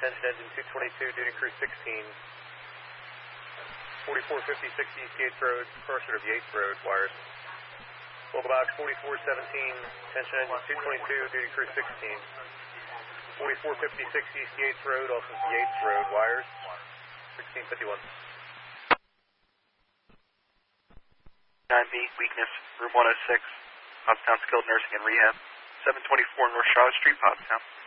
attention engine 222, duty crew 16. 4456 East Yates Road, crosser of Yates Road, wires. Local box 4417, attention engine 222, duty crew 16. 4456 East Yates Road, also Yates Road, wires. 1651. 9B, weakness, room 106, Pottstown Skilled Nursing and Rehab. 724 North Charlotte Street, Pottstown.